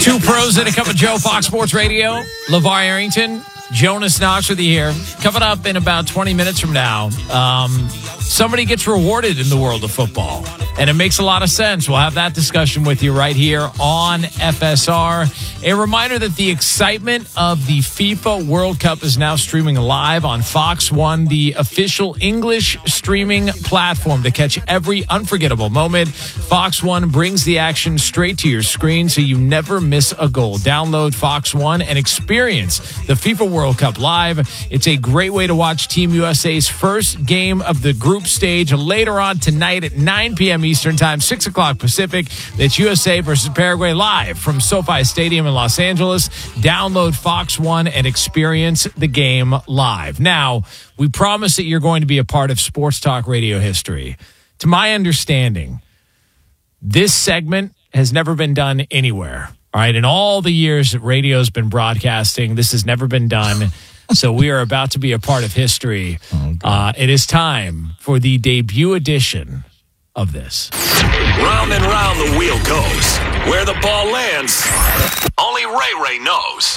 Two pros and a cup of Joe, Fox Sports Radio. LeVar Arrington, Jonas Knox with you here. Coming up in about 20 minutes from now, somebody gets rewarded in the world of football. And it makes a lot of sense. We'll have that discussion with you right here on FSR. A reminder that the excitement of the FIFA World Cup is now streaming live on Fox One, the official English streaming platform to catch every unforgettable moment. Fox One brings the action straight to your screen so you never miss a goal. Download Fox One and experience the FIFA World Cup live. It's a great way to watch Team USA's first game of the group stage later on tonight at 9 p.m. Eastern Time, 6 o'clock Pacific. That's USA versus Paraguay live from SoFi Stadium in Los Angeles. Download Fox One and experience the game live. Now, we promise that you're going to be a part of Sports Talk Radio history. To my understanding, this segment has never been done anywhere. All right, in all the years that radio's been broadcasting, this has never been done. So we are about to be a part of history. It is time for the debut edition of this. Round and round the wheel goes. Where the ball lands, only Ray knows.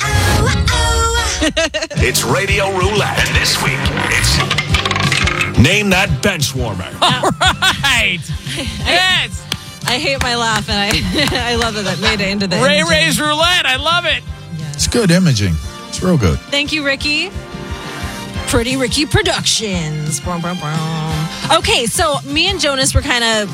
It's Radio Roulette. And this week, it's Name That Bench Warmer. All right. Yes. I hate my laugh, and I love that made it into the Ray's Roulette. I love it. Yes. It's good imaging. It's real good. Thank you, Ricky. Pretty Ricky Productions. Brum, brum, brum. Okay, so me and Jonas were kind of,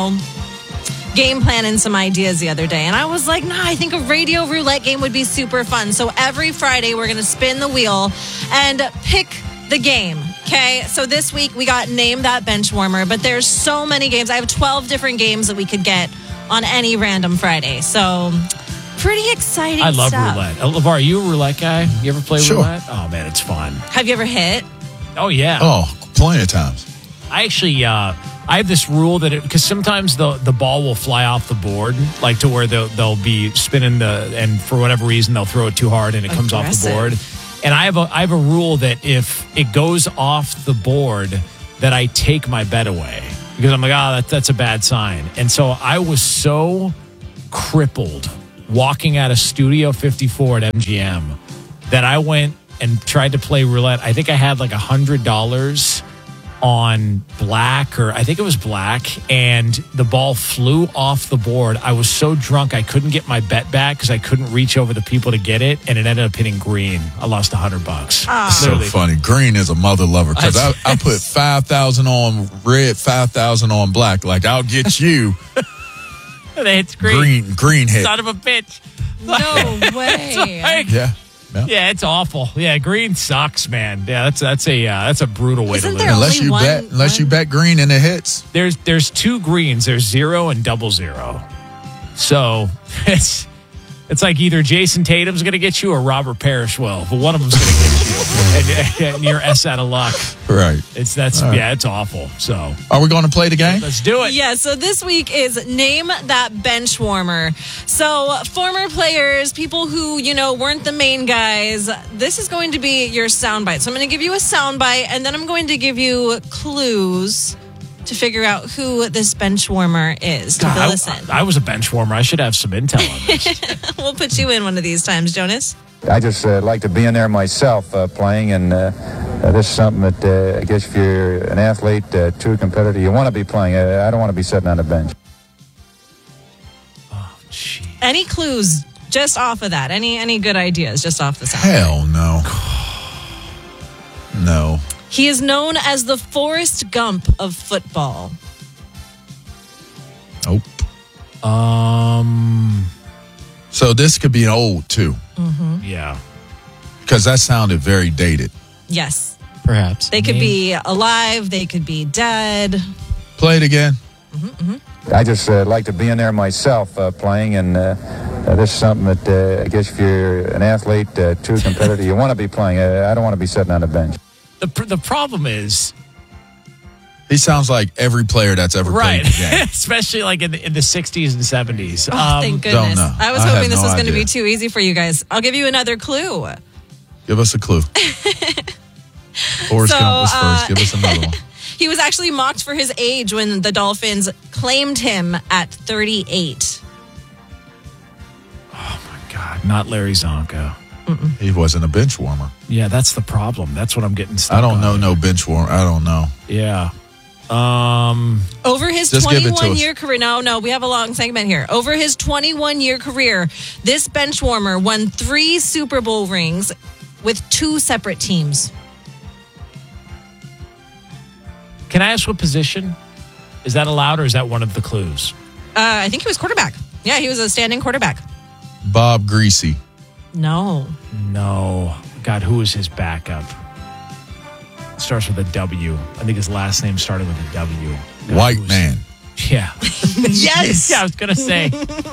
game planning some ideas the other day. And I was like, I think a radio roulette game would be super fun. So every Friday, we're going to spin the wheel and pick the game. Okay, so this week we got Name That Bench Warmer. But there's so many games. I have 12 different games that we could get on any random Friday. So pretty exciting I love stuff. roulette. LeVar, are you a roulette guy? You ever play Sure. roulette? Oh, man, it's fun. Have you ever hit? Oh, yeah. Oh, plenty of times. I actually, I have this rule that because sometimes the ball will fly off the board, like to where they'll be spinning and for whatever reason they'll throw it too hard and it comes off the board. And I have a rule that if it goes off the board, that I take my bet away because I'm like, that's a bad sign. And so I was so crippled walking out of Studio 54 at MGM that I went and tried to play roulette. I think I had like $100 on black, or I think it was black, and the ball flew off the board. I was so drunk I couldn't get my bet back because I couldn't reach over the people to get it, and it ended up hitting green. I lost $100. So funny. Green is a mother lover because I put 5,000 on red, 5,000 on black. Like, I'll get you. It's green. Green hit. Son of a bitch. No way. Yeah. It's awful. Yeah, green sucks, man. Yeah, that's a brutal way Isn't to there live. Unless you bet green and it hits. There's two greens. There's 0 and 00. So it's like either Jason Tatum's going to get you or Robert Parrish will, but one of them's going to get you, and you're S out of luck. Right. It's awful. So are we going to play the game? Let's do it. Yeah, so this week is Name That Bench Warmer. So former players, people who, weren't the main guys, this is going to be your soundbite. So I'm going to give you a soundbite, and then I'm going to give you clues to figure out who this bench warmer is. God, Listen. I was a bench warmer. I should have some intel on this. We'll put you in one of these times, Jonas. I just like to be in there myself playing, and this is something that I guess if you're an athlete, true competitor, you want to be playing. I don't want to be sitting on the bench. Oh, gee. Any clues just off of that? Any good ideas just off the sound? Hell no. No. He is known as the Forrest Gump of football. Nope. So this could be old too. Mm-hmm. Yeah. Because that sounded very dated. Yes. Perhaps. They could be alive. They could be dead. Play it again. I just like to be in there myself playing, and this is something that I guess if you're an athlete, true competitor, you want to be playing. I don't want to be sitting on the bench. The problem is, he sounds like every player that's ever played the game. especially like in the 60s and 70s. Oh, thank goodness. Don't know. I was I hoping have this no was going to be idea. too easy for you guys. I'll give you another clue. Give us a clue. Forrest So, Gump was first. Give us another one. He was actually mocked for his age when the Dolphins claimed him at 38. Not Larry Zonka. He wasn't a bench warmer. Yeah, that's the problem. That's what I'm getting stuck I don't know on. no bench warmer. I don't know. Yeah. Over his Just give it to 21-year career, no, we have a long segment here. Over his 21-year career, this bench warmer won 3 Super Bowl rings with 2 separate teams. Can I ask what position? Is that allowed or is that one of the clues? I think he was quarterback. Yeah, he was a standing quarterback. Bob Greasy. No. No. God, who is his backup? Starts with a W. I think his last name started with a W. God, White who's- man. Yeah. Yes. Yeah, I was gonna say.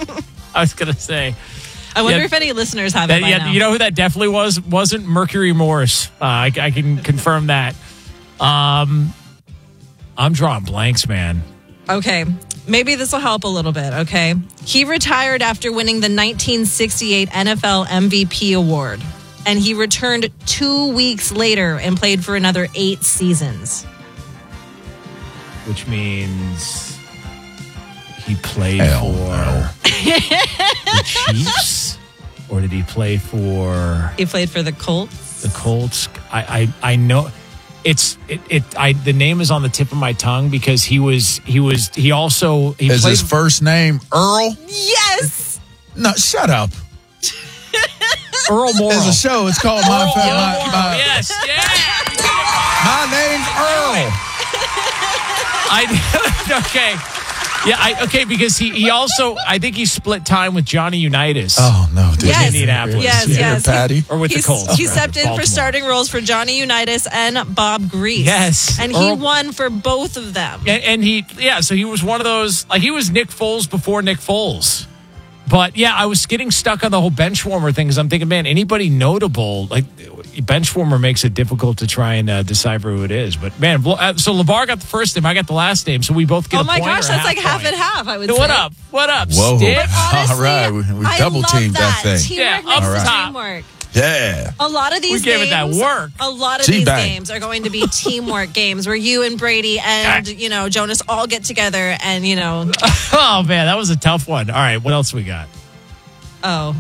I wonder Yeah. if any listeners have it by now. You know who that definitely was? Wasn't Mercury Morris. I can confirm that. I'm drawing blanks, man. Okay. Maybe this will help a little bit, okay? He retired after winning the 1968 NFL MVP award. And he returned 2 weeks later and played for another 8 seasons. Which means he played Hell for no. the Chiefs? Or did he play for He played for the Colts. the Colts? I know the name is on the tip of my tongue because he Is played his first name Earl? Yes! No, shut up. Earl Morrow. There's a show. It's called My Yes, yeah. My name's Earl. Okay. Yeah, okay, because he also, I think he split time with Johnny Unitas. Oh no, dude. Yes. Indianapolis. Yes, Yeah. yes. Patty. Or with the Colts. He rather, stepped in for Baltimore. starting roles for Johnny Unitas and Bob Grease. Yes. And he Earl- won for both of them. And so he was one of those, like he was Nick Foles before Nick Foles. But yeah, I was getting stuck on the whole bench warmer thing because I'm thinking, man, anybody notable, like bench warmer makes it difficult to try and decipher who it is. But man, so LeVar got the first name, I got the last name, so we both get Oh a my point gosh, or that's like half point. and half, I would say. What up? What up, Whoa. Stick? But honestly, All right, we I double love teamed that thing. Teamwork Yeah, makes up the top. teamwork. Yeah. A lot of these We gave it games, that work. A lot of Team these bang. games are going to be teamwork games where you and Brady and Jonas all get together and Oh man, that was a tough one. All right, what else we got? oh.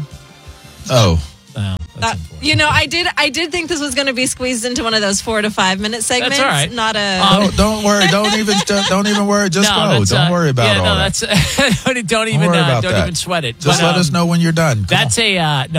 Oh. That's unfortunate. I did think this was going to be squeezed into one of those 4 to 5 minute segments. all right. Not a. Don't worry. Don't even worry. Just go. Don't worry about all that. Don't even worry about that. even sweat it. Just let us know when you're done. Come That's on.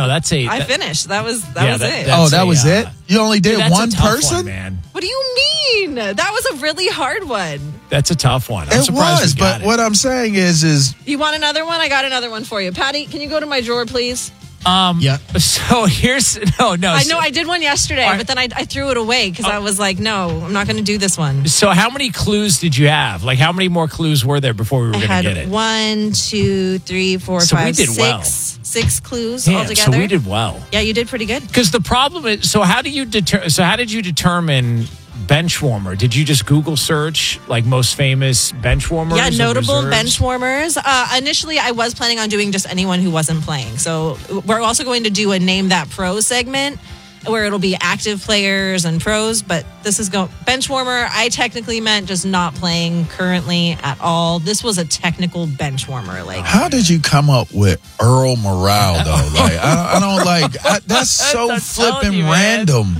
I finished. That was it. That was it? You only did that's one a tough person? one, man. What do you mean? That was a really hard one. That's a tough one. I'm It surprised was, we got but it. what I'm saying is You want another one? I got another one for you. Patty, can you go to my drawer, please? yeah. So here's no. I know I did one yesterday, All right. but then I threw it away because I was like, no, I'm not going to do this one. So how many clues did you have? Like how many more clues were there before we were I going to had get it? 1, 2, 3, 4, So we 5, did well. 6 clues Damn, altogether. so we did well. Yeah, you did pretty good. Because the problem is, so how did you determine bench warmer? Did you just Google search like most famous bench warmers? Yeah, or notable reserves? bench warmers. Initially, I was planning on doing just anyone who wasn't playing. So we're also going to do a Name That Pro segment where it'll be active players and pros. But this is bench warmer. I technically meant just not playing currently at all. This was a technical bench warmer. Like, How did you come up with Earl Morale though? Like I don't like that's so I'm telling flipping you, man. random.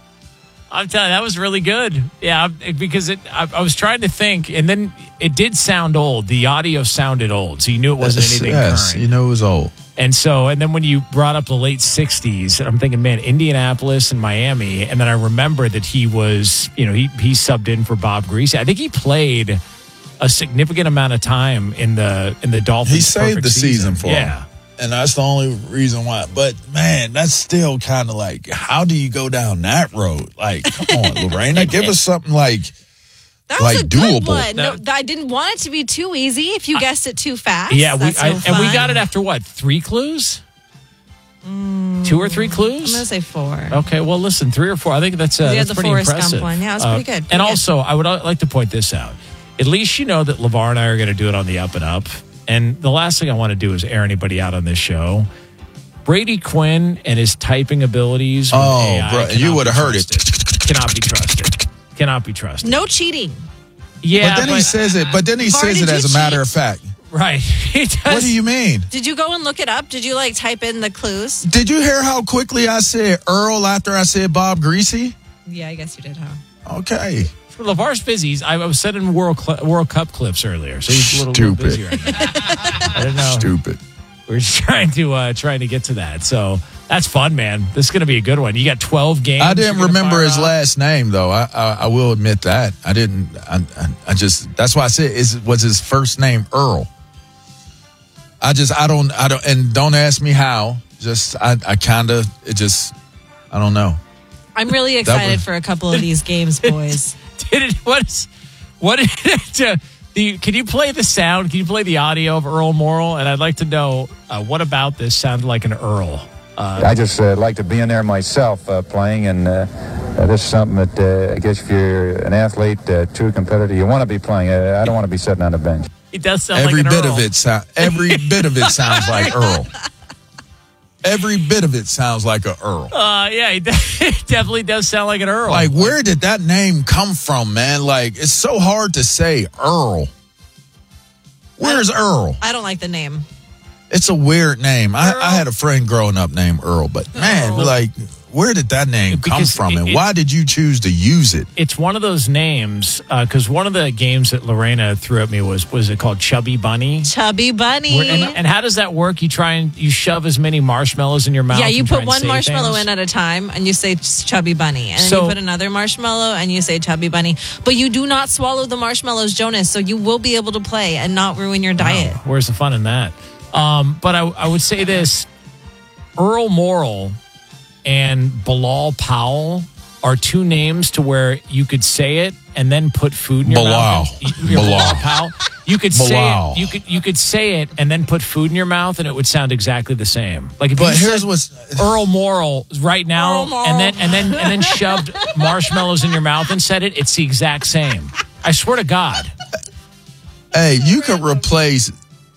I'm telling you, that was really good. Yeah, because I was trying to think, and then it did sound old. The audio sounded old, so you knew it wasn't anything Yes, current. you know it was old. And then when you brought up the late 60s, I'm thinking, man, Indianapolis and Miami. And then I remember that he was, he subbed in for Bob Greasy. I think he played a significant amount of time in the Dolphins. He saved perfect the season for him. Yeah. And that's the only reason why. But man, that's still kind of like, how do you go down that road? Like, come on, Lorena, give us something like that was like a good doable. one. No, I didn't want it to be too easy. If you guessed it too fast, Yeah, that's no and we fun. got it after what? 3 clues? 2 or 3 I'm clues? going to say 4. Okay, well, listen, 3 or 4. I think that's had that's the pretty Forrest Gump impressive. one. Yeah, it was pretty good. And Pretty good. also, I would like to point this out. At least you know that LeVar and I are going to do it on the up and up. And the last thing I want to do is air anybody out on this show. Brady Quinn and his typing abilities. with Oh, AI bro, cannot you be would have heard it. trusted. Cannot be trusted. Cannot be trusted. No cheating. Yeah, But then he says it. But then he Var, says did it as you a matter cheat? of fact. Right. He does. What do you mean? Did you go and look it up? Did you like type in the clues? Did you hear how quickly I said Earl after I said Bob Greasy? Yeah, I guess you did, huh? Okay. LeVar's busy. I was sending World Cup clips earlier, so he's a little busy right now. I don't know. Stupid. We're just trying to get to that. So that's fun, man. This is going to be a good one. You got 12 games. I didn't remember his last name, though. I will admit that. I didn't. I just, that's why I said, was his first name Earl? I don't, and don't ask me how. I don't know. I'm really excited for a couple of these games, boys. Can you play the sound? Can you play the audio of Earl Morrall? And I'd like to know what about this sounded like an Earl. I just like to be in there myself playing, and this is something that I guess if you're an athlete, true competitor, you want to be playing. I don't want to be sitting on the bench. It does sound every like an bit Earl. of it. Every bit of it sounds like Earl. Every bit of it sounds like an Earl. Yeah, it definitely does sound like an Earl. Like, where did that name come from, man? Like, it's so hard to say Earl. Where's Earl? I don't like the name. It's a weird name. I had a friend growing up named Earl, but man, like, where did that name come from, and why did you choose to use it? It's one of those names because one of the games that Lorena threw at me was it called Chubby Bunny? Chubby Bunny. And how does that work? You shove as many marshmallows in your mouth. Yeah, you and try put and one say marshmallow things? in at a time, and you say Chubby Bunny. And then So- you put another marshmallow, and you say Chubby Bunny. But you do not swallow the marshmallows, Jonas, so you will be able to play and not ruin your diet. Oh, where's the fun in that? But I would say this. Earl Morrall and Bilal Powell are two names to where you could say it and then put food in your mouth. Bilal Powell. You could Bilal. say it. You could say it and then put food in your mouth, and it would sound exactly the same. Like if But you here's said what's Earl Morrall right now, Earl Morrall. and then shoved marshmallows in your mouth and said it. It's the exact same. I swear to God. Hey, you could replace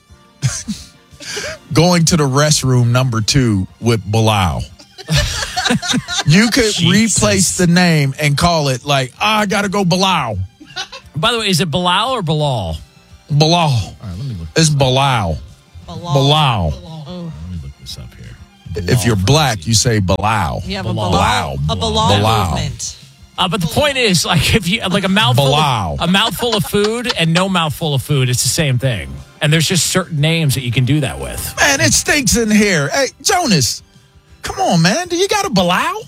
going to the restroom number 2 with Bilal. You could replace the name and call it like, I got to go Bilal. By the way, is it Bilal or Bilal? Bilal. All right, let me look. It's Bilal. Bilal. Let me look this up here. If you're black, you say Bilal. You have a Bilal. Bilal movement. But the point is, like, if you like a mouthful Bilal. of food and no mouthful of food, it's the same thing. And there's just certain names that you can do that with. Man, it stinks in here. Hey, Jonas, come on, man. Do you got a Bilal?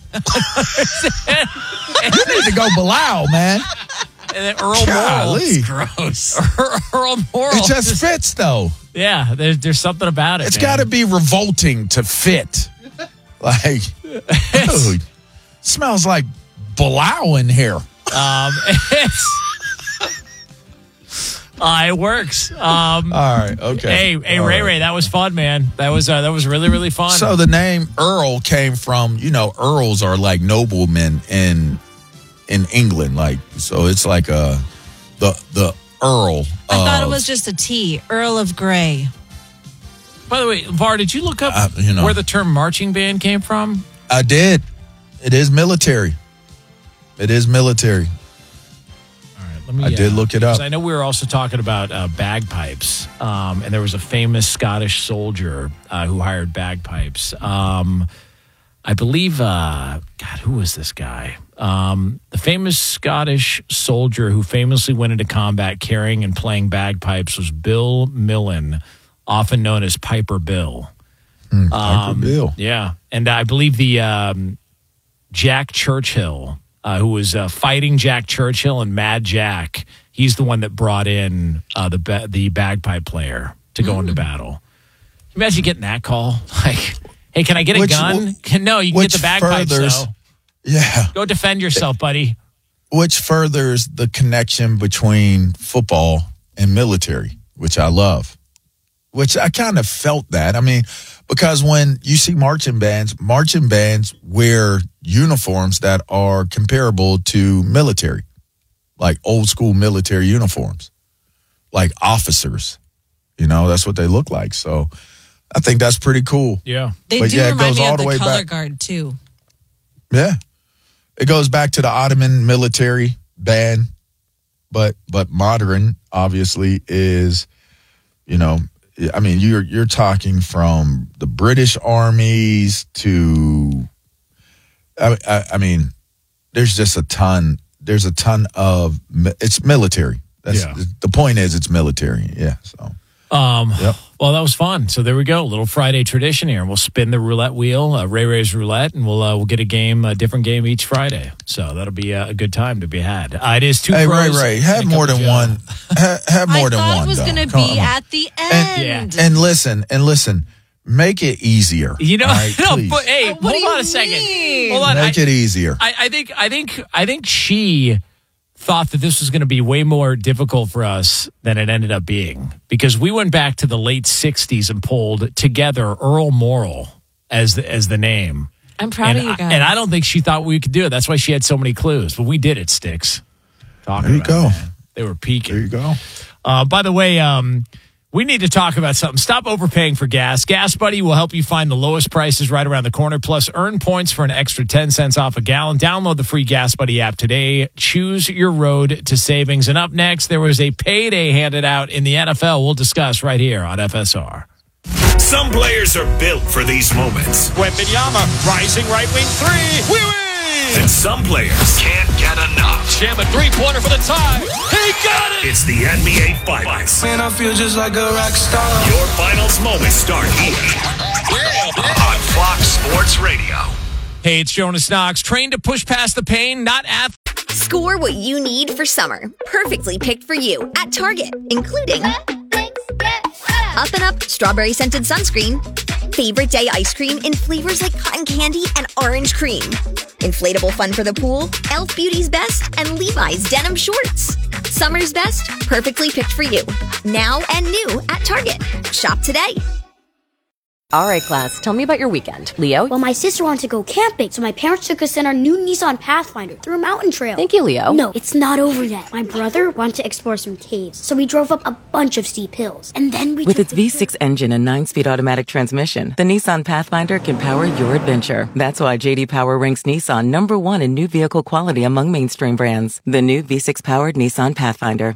You need to go Bilal, man. And then Earl Morrall. Golly. Gross. Earl Morrall. It just fits, though. Yeah, there's something about it. It's got to be revolting to fit. Like, dude, smells like Bilal in here. It works. All right, okay. Hey, All Ray right. Ray, that was fun, man. That was really, really fun. So the name Earl came from, Earls are like noblemen in England, like, so it's like the Earl. I thought it was just a T, Earl of Grey. By the way, Var, did you look up where the term marching band came from? I did. It is military. It is military. All right, let me. I did look it up. because I know we were also talking about bagpipes, and there was a famous Scottish soldier who hired bagpipes. I believe, God, who was this guy? The famous Scottish soldier who famously went into combat carrying and playing bagpipes was Bill Millen, often known as Piper Bill. Piper Bill. Yeah, and I believe the Jack Churchill, who was fighting Jack Churchill and Mad Jack, he's the one that brought in the bagpipe player to go into battle. Can you imagine getting that call? Like, hey, can I get a gun? No, you can get the bagpipes, though. Yeah. Go defend yourself, buddy. Which furthers the connection between football and military, which I love. Which I kind of felt that. I mean, because when you see marching bands wear uniforms that are comparable to military, like old school military uniforms, like officers. That's what they look like. So I think that's pretty cool. Yeah. They But do yeah, it remind goes me all of the the way color back. guard, too. Yeah. It goes back to the Ottoman military band, but modern obviously is You know, I mean, you're talking from the British armies to, I mean, there's just a ton. There's a ton of it's military. That's the point. Is it's military. Yeah. So. Yep. Well, that was fun. So there we go. A little Friday tradition here. We'll spin the roulette wheel, Ray Ray's roulette, and we'll get a different game each Friday. So that'll be a good time to be had. It is two. Hey, pros Ray, have more than one. Have more than one. I thought it was going to be at the end. And listen. Make it easier. You know, right, but hey, hold on a second. Hold on. Make it easier. I think she thought that this was going to be way more difficult for us than it ended up being, because we went back to the late 60s and pulled together Earl Morrall as the name. I'm proud of you guys. And I don't think she thought we could do it. That's why she had so many clues. But we did it, Sticks. There you go. They were peaking. There you go. By the way, we need to talk about something. Stop overpaying for gas. Gas Buddy will help you find the lowest prices right around the corner. Plus, earn points for an extra 10 cents off a gallon. Download the free Gas Buddy app today. Choose your road to savings. And up next, there was a payday handed out in the NFL. We'll discuss right here on FSR. Some players are built for these moments. Wembanyama, rising right wing three. We win! And some players can't get enough. Jam a three-pointer for the tie. He got it! It's the NBA Finals. Man, I feel just like a rock star. Your finals moments start here on Fox Sports Radio. Hey, it's Jonas Knox. Trained to push past the pain, not Score what you need for summer. Perfectly picked for you at Target, including Up and Up strawberry scented sunscreen, favorite day ice cream in flavors like cotton candy and orange cream, inflatable fun for the pool, Elf Beauty's Best, and Levi's denim shorts. Summer's best, perfectly picked for you. Now and new at Target. Shop today. All right, class, tell me about your weekend. Leo? Well, my sister wanted to go camping, so my parents took us in our new Nissan Pathfinder through a mountain trail. Thank you, Leo. No, it's not over yet. My brother wanted to explore some caves, so we drove up a bunch of steep hills. And then we With its V6 engine and 9-speed automatic transmission, the Nissan Pathfinder can power your adventure. That's why J.D. Power ranks Nissan #1 in new vehicle quality among mainstream brands. The new V6-powered Nissan Pathfinder.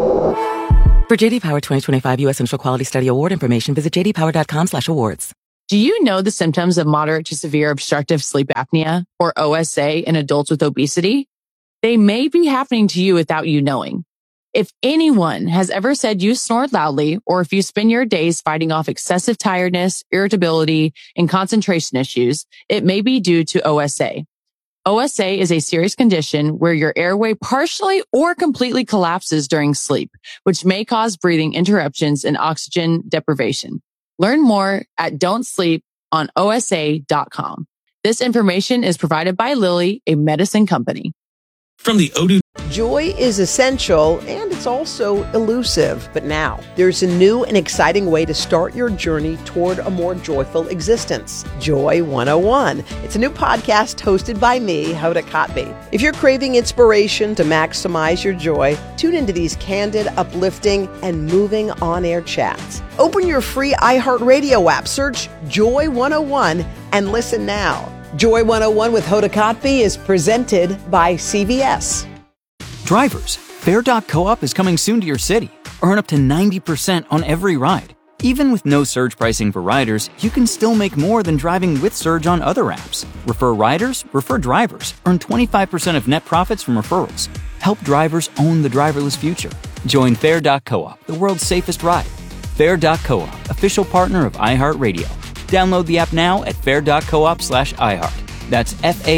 For J.D. Power 2025 U.S. Central Quality Study Award information, visit jdpower.com/awards. Do you know the symptoms of moderate to severe obstructive sleep apnea, or OSA, in adults with obesity? They may be happening to you without you knowing. If anyone has ever said you snore loudly, or if you spend your days fighting off excessive tiredness, irritability, and concentration issues, it may be due to OSA. OSA is a serious condition where your airway partially or completely collapses during sleep, which may cause breathing interruptions and oxygen deprivation. Learn more at don'tsleeponosa.com. This information is provided by Lilly, a medicine company. From the Odoo. Joy is essential and it's also elusive. But now there's a new and exciting way to start your journey toward a more joyful existence. Joy 101. It's a new podcast hosted by me, Hoda Kotb. If you're craving inspiration to maximize your joy, tune into these candid, uplifting, and moving on-air chats. Open your free iHeartRadio app, search Joy 101, and listen now. Joy 101 with Hoda Kotb is presented by CVS. Drivers, Fair.coop is coming soon to your city. Earn up to 90% on every ride. Even with no surge pricing for riders, you can still make more than driving with surge on other apps. Refer riders, refer drivers. Earn 25% of net profits from referrals. Help drivers own the driverless future. Join Fair.coop, the world's safest ride. Fair.coop, official partner of iHeartRadio. Download the app now at fair.coop/iHeart. That's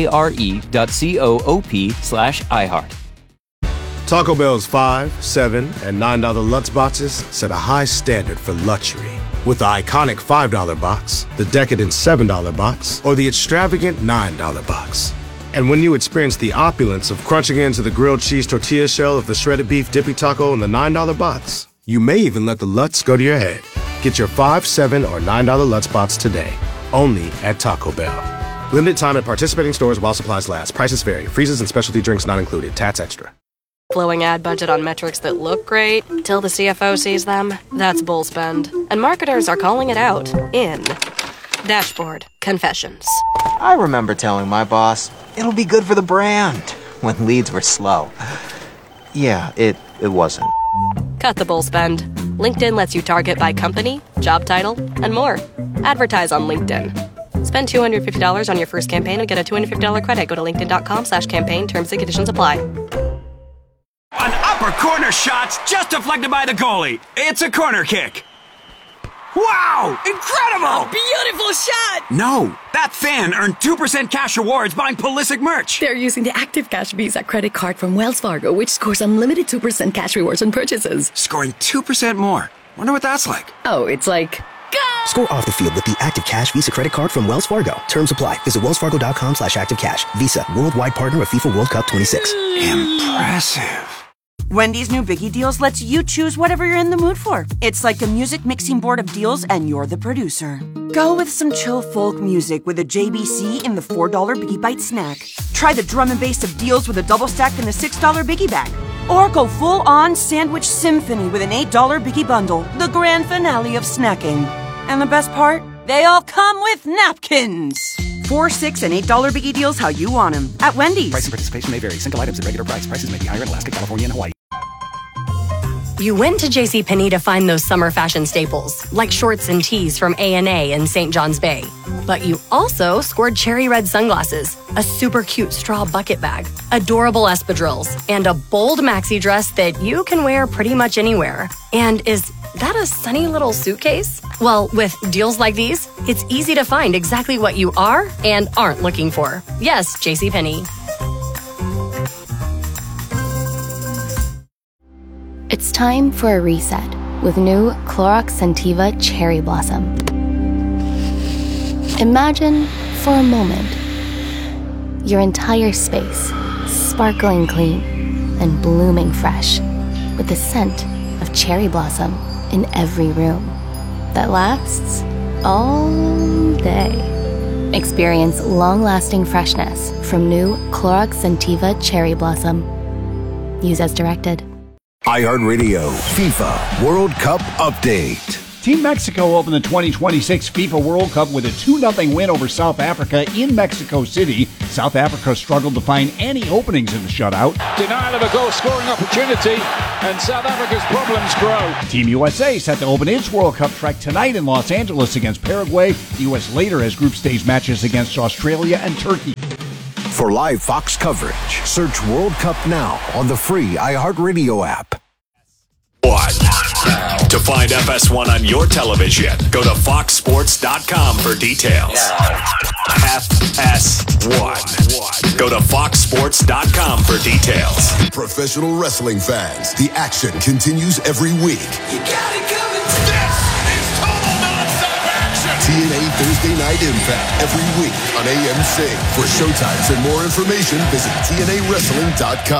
FARE.coop/iHeart. Taco Bell's $5, $7, and $9 Lutz boxes set a high standard for luxury. With the iconic $5 box, the decadent $7 box, or the extravagant $9 box. And when you experience the opulence of crunching into the grilled cheese tortilla shell of the shredded beef dippy taco in the $9 box, you may even let the Lutz go to your head. Get your $5, $7, or $9 Lutz box today, only at Taco Bell. Limited time at participating stores while supplies last. Prices vary. Freezes and specialty drinks not included. Tats extra. Flowing ad budget on metrics that look great till the CFO sees them. That's bull spend. And marketers are calling it out in Dashboard Confessions. I remember telling my boss, it'll be good for the brand, when leads were slow. Yeah, it wasn't. Cut the bull spend. LinkedIn lets you target by company, job title, and more. Advertise on LinkedIn. Spend $250 on your first campaign and get a $250 credit. Go to linkedin.com/campaign. Terms and conditions apply. An upper corner shot's just deflected by the goalie. It's a corner kick. Wow! Incredible! Beautiful shot! No, that fan earned 2% cash rewards buying Pulisic merch. They're using the Active Cash Visa credit card from Wells Fargo, which scores unlimited 2% cash rewards on purchases. Scoring 2% more. Wonder what that's like. Oh, it's like... Go! Score off the field with the Active Cash Visa credit card from Wells Fargo. Terms apply. Visit wellsfargo.com/activecash. Visa, worldwide partner of FIFA World Cup 26. Impressive. Wendy's new Biggie Deals lets you choose whatever you're in the mood for. It's like a music mixing board of deals, and you're the producer. Go with some chill folk music with a JBC in the $4 Biggie Bite snack. Try the drum and bass of deals with a double stack in the $6 Biggie Bag. Or go full-on sandwich symphony with an $8 Biggie Bundle, the grand finale of snacking. And the best part? They all come with napkins. $4, $6, and $8 Biggie Deals how you want them at Wendy's. Price and participation may vary. Single items at regular price. Prices may be higher in Alaska, California, and Hawaii. You went to JCPenney to find those summer fashion staples, like shorts and tees from A&A in St. John's Bay. But you also scored cherry red sunglasses, a super cute straw bucket bag, adorable espadrilles, and a bold maxi dress that you can wear pretty much anywhere. And is that a sunny little suitcase? Well, with deals like these, it's easy to find exactly what you are and aren't looking for. Yes, JCPenney. It's time for a reset with new Clorox Scentiva Cherry Blossom. Imagine, for a moment, your entire space sparkling clean and blooming fresh with the scent of cherry blossom in every room that lasts all day. Experience long-lasting freshness from new Clorox Scentiva Cherry Blossom. Use as directed. iHeartRadio FIFA World Cup Update. Team Mexico opened the 2026 FIFA World Cup with a 2-0 win over South Africa in Mexico City. South Africa struggled to find any openings in the shutout. Denial of a goal-scoring opportunity, and South Africa's problems grow. Team USA set to open its World Cup trek tonight in Los Angeles against Paraguay. The U.S. later has group stage matches against Australia and Turkey. For live Fox coverage, search World Cup now on the free iHeartRadio app. To find FS1 on your television, go to foxsports.com for details. FS1. Go to foxsports.com for details. Professional wrestling fans, the action continues every week. You got it coming. This is total non-stop action. TNA Thursday Night Impact every week on AMC. For showtimes and more information, visit TNAWrestling.com.